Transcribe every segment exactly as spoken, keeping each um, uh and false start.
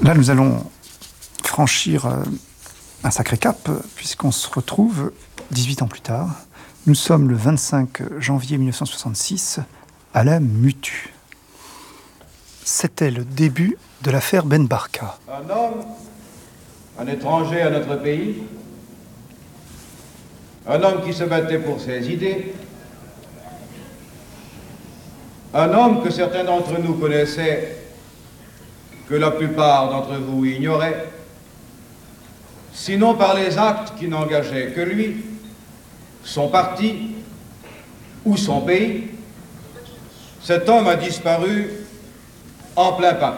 Là, nous allons franchir un sacré cap, puisqu'on se retrouve dix-huit ans plus tard. Nous sommes le vingt-cinq janvier mille neuf cent soixante-six à la Mutu. C'était le début de l'affaire Ben Barka. Un homme, un étranger à notre pays, un homme qui se battait pour ses idées, un homme que certains d'entre nous connaissaient, que la plupart d'entre vous ignoraient, sinon par les actes qui n'engageaient que lui, son parti ou son pays. Cet homme a disparu en plein Paris.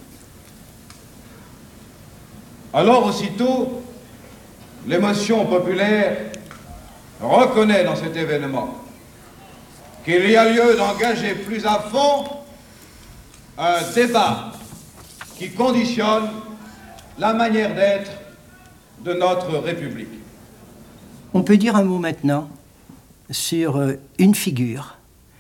Alors aussitôt, l'émotion populaire reconnaît dans cet événement qu'il y a lieu d'engager plus à fond un débat qui conditionne la manière d'être de notre République. On peut dire un mot maintenant sur une figure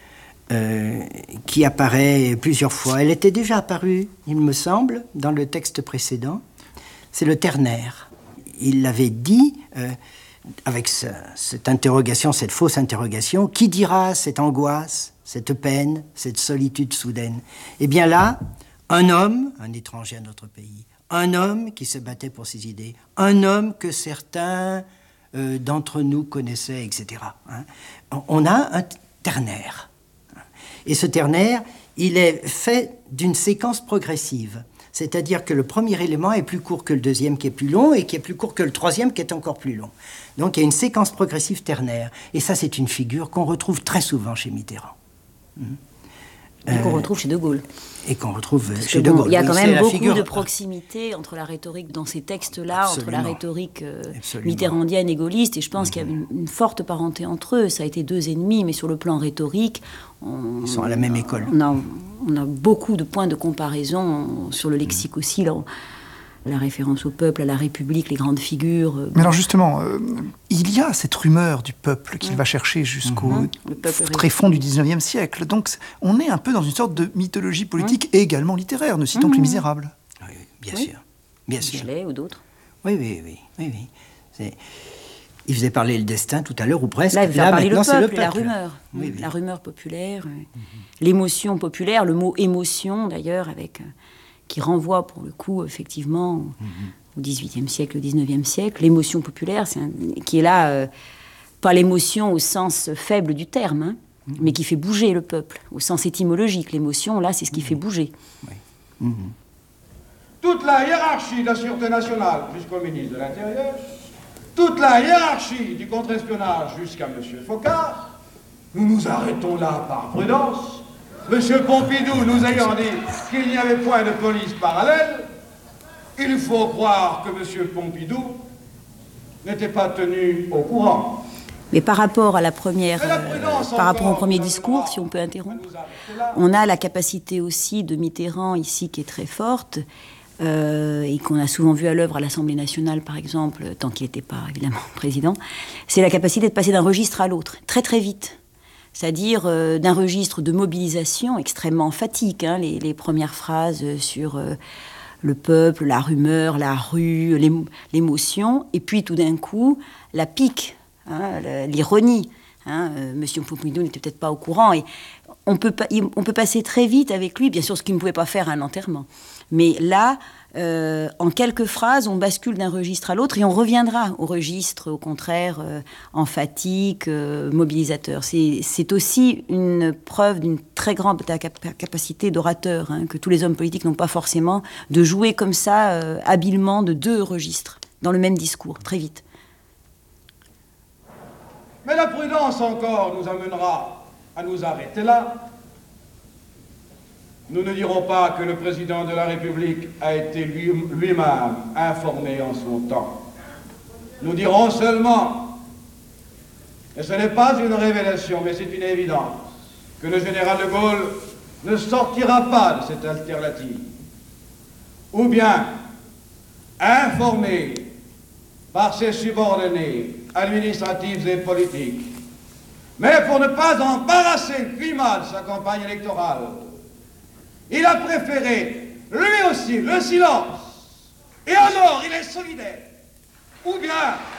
euh, qui apparaît plusieurs fois. Elle était déjà apparue, il me semble, dans le texte précédent. C'est le ternaire. Il l'avait dit, euh, avec ce, cette interrogation, cette fausse interrogation, qui dira cette angoisse, cette peine, cette solitude soudaine? Eh bien là, un homme, un étranger à notre pays, un homme qui se battait pour ses idées, un homme que certains euh, d'entre nous connaissaient, et cetera. Hein. On a un ternaire. Et ce ternaire, il est fait d'une séquence progressive. C'est-à-dire que le premier élément est plus court que le deuxième qui est plus long et qui est plus court que le troisième qui est encore plus long. Donc il y a une séquence progressive ternaire. Et ça, c'est une figure qu'on retrouve très souvent chez Mitterrand. Mmh. Et qu'on retrouve chez De Gaulle. Et qu'on retrouve Parce chez bon, De Gaulle. Il y a quand même beaucoup figure... de proximité entre la rhétorique dans ces textes-là, Absolument. entre la rhétorique euh, Absolument. mitterrandienne et gaulliste, et je pense mmh. qu'il y a une, une forte parenté entre eux. Ça a été deux ennemis, mais sur le plan rhétorique... On, Ils sont à la même école. On a, on a beaucoup de points de comparaison sur le lexique mmh. aussi, là, la référence au peuple, à la République, les grandes figures. Euh, Mais alors justement, euh, il y a cette rumeur du peuple qu'il mmh. va chercher jusqu'au mmh. tréfonds du dix-neuvième siècle. Donc on est un peu dans une sorte de mythologie politique mmh. et également littéraire. Ne citons mmh. que Les Misérables. Oui, bien oui. sûr. Bien sûr. Michelet ou d'autres. Oui, oui, oui. oui, oui. C'est... Il faisait parler le destin tout à l'heure, ou presque. Là, il faisait parler le peuple, le peuple, la rumeur. Oui, oui. La rumeur populaire, mmh. l'émotion populaire, le mot émotion, d'ailleurs, avec... qui renvoie pour le coup effectivement mmh. au dix-huitième siècle, au dix-neuvième siècle. L'émotion populaire, c'est un, qui est là, euh, pas l'émotion au sens faible du terme, hein, mmh. mais qui fait bouger le peuple, au sens étymologique. L'émotion, là, c'est ce qui mmh. fait bouger. Oui. Mmh. Toute la hiérarchie de la Sûreté nationale jusqu'au ministre de l'Intérieur, toute la hiérarchie du contre-espionnage jusqu'à M. Focard, nous nous arrêtons là par prudence. Monsieur Pompidou nous ayant dit qu'il n'y avait point de police parallèle, il faut croire que Monsieur Pompidou n'était pas tenu au courant. Mais par rapport à la première, euh, par rapport au premier discours, si on peut interrompre, on a la capacité aussi de Mitterrand ici qui est très forte, euh, et qu'on a souvent vu à l'œuvre à l'Assemblée nationale, par exemple, tant qu'il n'était pas évidemment président, c'est la capacité de passer d'un registre à l'autre, très très vite. C'est-à-dire euh, d'un registre de mobilisation extrêmement emphatique, hein, les, les premières phrases sur euh, le peuple, la rumeur, la rue, l'ém- l'émotion, et puis tout d'un coup, la pique, hein, l'ironie. Hein, euh, Monsieur Pompidou n'était peut-être pas au courant, et on peut, pa- on peut passer très vite avec lui, bien sûr, ce qu'il ne pouvait pas faire à un enterrement. Mais là, euh, en quelques phrases, on bascule d'un registre à l'autre et on reviendra au registre, au contraire, euh, emphatique, euh, mobilisateur. C'est, c'est aussi une preuve d'une très grande cap- capacité d'orateur, hein, que tous les hommes politiques n'ont pas forcément, de jouer comme ça, euh, habilement, de deux registres, dans le même discours, très vite. Mais la prudence encore nous amènera à nous arrêter là. Nous ne dirons pas que le président de la République a été lui, lui-même informé en son temps. Nous dirons seulement, et ce n'est pas une révélation, mais c'est une évidence, que le général de Gaulle ne sortira pas de cette alternative. Ou bien, informé par ses subordonnés administratifs et politiques, mais pour ne pas embarrasser le climat de sa campagne électorale, il a préféré, lui aussi, le silence et solidaire. Ou bien